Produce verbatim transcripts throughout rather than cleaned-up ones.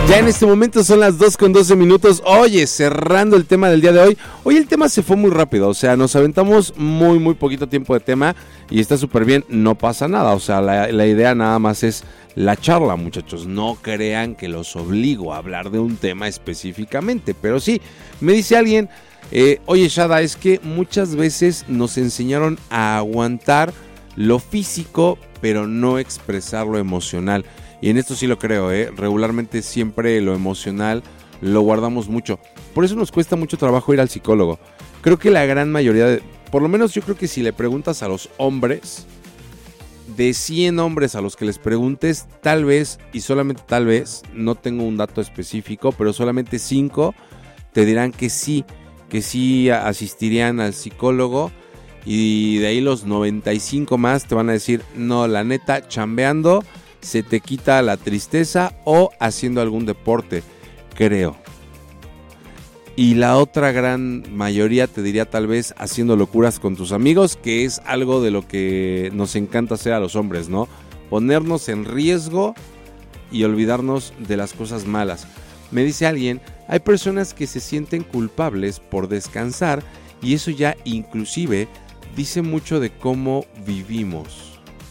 Ya en este momento son las dos con doce minutos. Oye, cerrando el tema del día de hoy. Hoy el tema se fue muy rápido, o sea, nos aventamos muy, muy poquito tiempo de tema y está súper bien, no pasa nada. O sea, la, la idea nada más es la charla, muchachos. No crean que los obligo a hablar de un tema específicamente, pero sí, me dice alguien, eh, oye, Shada, es que muchas veces nos enseñaron a aguantar lo físico, pero no expresar lo emocional. Y en esto sí lo creo, ¿eh? Regularmente siempre lo emocional lo guardamos mucho. Por eso nos cuesta mucho trabajo ir al psicólogo. Creo que la gran mayoría, de, por lo menos yo creo que si le preguntas a los hombres, de cien hombres a los que les preguntes, tal vez, y solamente tal vez, no tengo un dato específico, pero solamente cinco te dirán que sí, que sí asistirían al psicólogo. Y de ahí los noventa y cinco más te van a decir, no, la neta, chambeando se te quita la tristeza o haciendo algún deporte, creo. Y la otra gran mayoría te diría tal vez haciendo locuras con tus amigos, que es algo de lo que nos encanta hacer a los hombres, ¿no? Ponernos en riesgo y olvidarnos de las cosas malas. Me dice alguien, hay personas que se sienten culpables por descansar y eso ya inclusive dice mucho de cómo vivimos.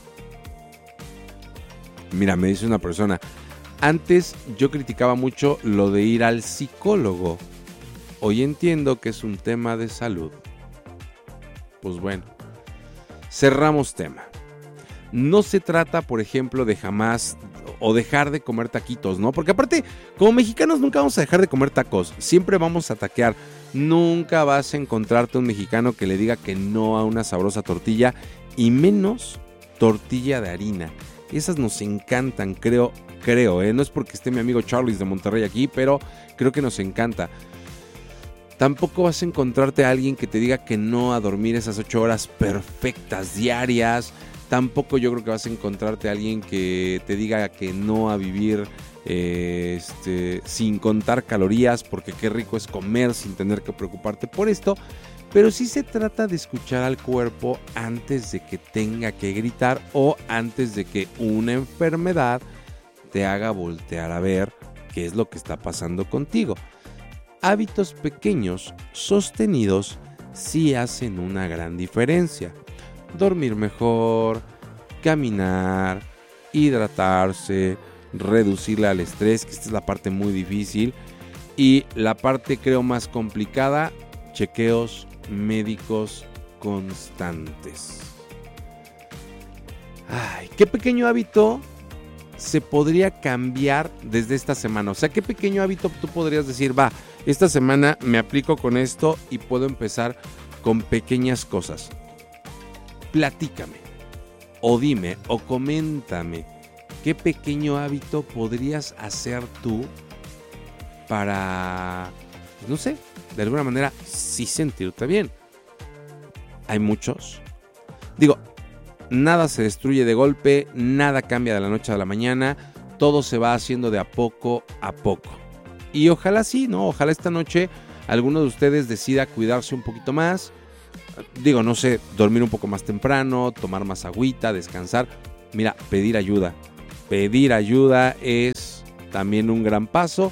Mira, me dice una persona, antes yo criticaba mucho lo de ir al psicólogo. Hoy entiendo que es un tema de salud. Pues bueno, cerramos tema. No se trata, por ejemplo, de jamás o dejar de comer taquitos, ¿no? Porque aparte, como mexicanos nunca vamos a dejar de comer tacos. Siempre vamos a taquear. Nunca vas a encontrarte un mexicano que le diga que no a una sabrosa tortilla y menos tortilla de harina. Esas nos encantan, creo, creo, ¿eh? No es porque esté mi amigo Charles de Monterrey aquí, pero creo que nos encanta. Tampoco vas a encontrarte a alguien que te diga que no a dormir esas ocho horas perfectas diarias. Tampoco yo creo que vas a encontrarte a alguien que te diga que no a vivir eh, este, sin contar calorías, porque qué rico es comer sin tener que preocuparte por esto. Pero sí se trata de escuchar al cuerpo antes de que tenga que gritar o antes de que una enfermedad te haga voltear a ver qué es lo que está pasando contigo. Hábitos pequeños, sostenidos, sí hacen una gran diferencia. Dormir mejor, caminar, hidratarse, reducirle al estrés, que esta es la parte muy difícil. Y la parte creo más complicada, chequeos médicos constantes. Ay, qué pequeño hábito se podría cambiar desde esta semana. O sea, qué pequeño hábito tú podrías decir, va, esta semana me aplico con esto y puedo empezar con pequeñas cosas. Platícame, o dime, o coméntame, qué pequeño hábito podrías hacer tú para, pues no sé, de alguna manera sí sentirte bien. Hay muchos. Digo, nada se destruye de golpe, nada cambia de la noche a la mañana, todo se va haciendo de a poco a poco. Y ojalá sí, ¿no? Ojalá esta noche alguno de ustedes decida cuidarse un poquito más. Digo, no sé, dormir un poco más temprano, tomar más agüita, descansar. Mira, pedir ayuda. Pedir ayuda es también un gran paso.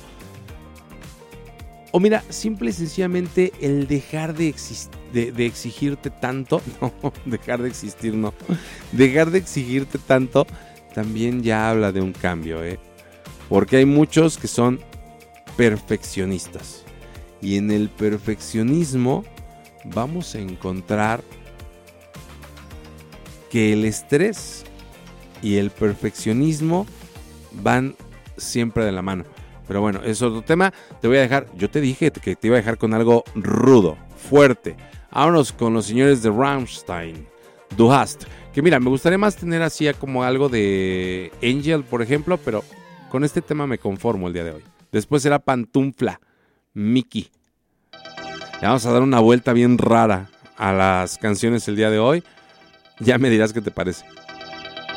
O mira, simple y sencillamente el dejar de, exist- de, de exigirte tanto, no, dejar de existir no, dejar de exigirte tanto también ya habla de un cambio, ¿eh? Porque hay muchos que son perfeccionistas y en el perfeccionismo vamos a encontrar que el estrés y el perfeccionismo van siempre de la mano. Pero bueno, es otro tema. Te voy a dejar, yo te dije que te iba a dejar con algo rudo, fuerte. Vámonos con los señores de Rammstein, Du hast. Que mira, me gustaría más tener así como algo de Angel, por ejemplo, pero con este tema me conformo el día de hoy. Después será Pantufla, Mickey. Le vamos a dar una vuelta bien rara a las canciones el día de hoy. Ya me dirás qué te parece.